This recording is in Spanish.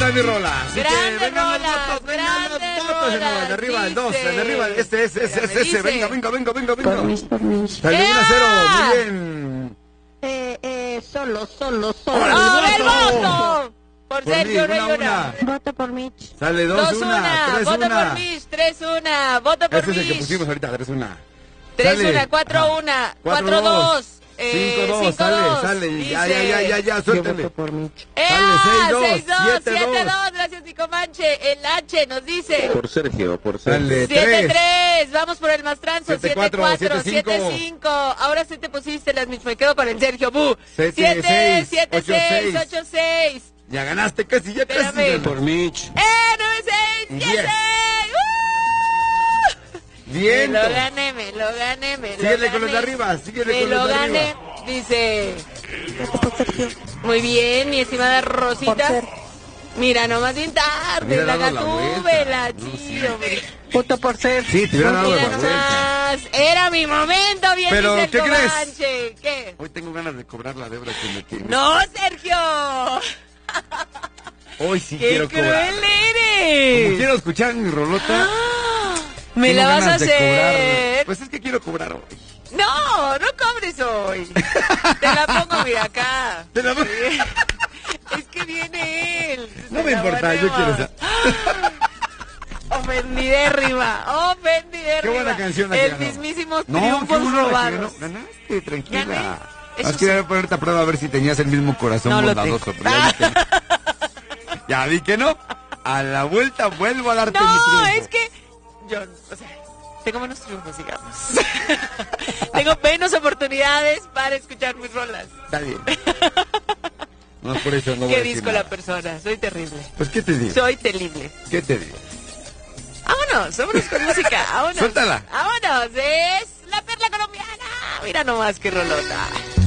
está mi rola. Así que Grandes vengan los rolas, votos, vengan los grandes votos. rolas, En arriba el 2, dice. en arriba ese. Dice. Venga. Por mí. Dale, 1-0, ¡Ea! muy bien. Solo. ¡Órale, ¡Oh, el voto! voto! Por Por Sergio mí, Reyona. Voto por Mitch. Sale 2-1, 3-1. Voto por Mish, 3-1. Voto por Ese es el que Mish. pusimos ahorita, 3-1. 3-1, 4-1, 4-2. 5-2, sale. Ya, Yo suéltale. voto por Mitch. Sale, 6-2, 7-2. Gracias, Nico Manche. El H nos dice. Por Sergio. Sale, 7-3. Vamos por el Mastranzo. 7-4, 7-5. Ahora sí te pusiste las Mitch. Me quedo para el Sergio. 7-6, 7-6, 8-6. Ya ganaste casi, ya casi. Espérame. Por Mitch. 9-6, 10-6. Viento. Me lo gané. Síguele con los de arriba, Me lo gané. Dice. Voto por Sergio. Muy bien, mi estimada Por Rosita. Ser. Mira, nomás bien tarde, Hubiera la dado la gatúbela, vuelta. chido, hombre. Voto por Ser. Sí, te hubiera dado Mira la vuelta. nomás, era mi momento, bien Pero, dice el ¿qué crees? Comanche. ¿Qué? Hoy tengo ganas de cobrar la deuda que me tiene. ¡No, Sergio! Hoy sí ¡Qué quiero cruel cobrar. Como eres! quiero escuchar mi rolota. Me tengo la vas a ganas de cobrar. hacer. Pues es que quiero cobrar hoy. No, no cobres hoy. Te la pongo, mira, acá. Te la- Es que viene él. No me importa, yo quiero esa. Ofendidérrima. Qué buena canción la que El ganó. mismísimo No, triunfos qué bueno la que robados. ganó. Ganaste, tranquila. Gané. Eso Has que ponerte a prueba a ver si tenías el mismo corazón No lo bondadoso. tengo. Pero ya vi que no. A la vuelta vuelvo a darte mi No, triunfo. es que yo, o sea, tengo menos triunfos, digamos. Tengo menos oportunidades para escuchar mis rolas. Está bien. No, por eso no voy a Qué decir disco nada. la persona, soy terrible. Pues, ¿qué te digo? Soy terrible. ¿Qué te digo? Vámonos con música, vámonos. Suéltala. Vámonos, es la perla colombiana. Mira nomás qué rolota.